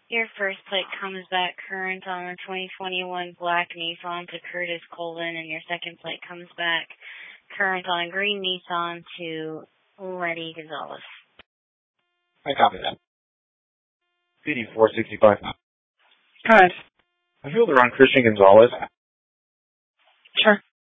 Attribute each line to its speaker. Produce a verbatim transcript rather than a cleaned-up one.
Speaker 1: Your first plate comes back current on the twenty twenty-one black Nissan to Curtis Colvin, and your second plate comes back current on a green Nissan to Letty Gonzalez.
Speaker 2: I copy that. C D four sixty-five.
Speaker 3: Good.
Speaker 2: I feel they're on Christian Gonzalez.
Speaker 3: Sure.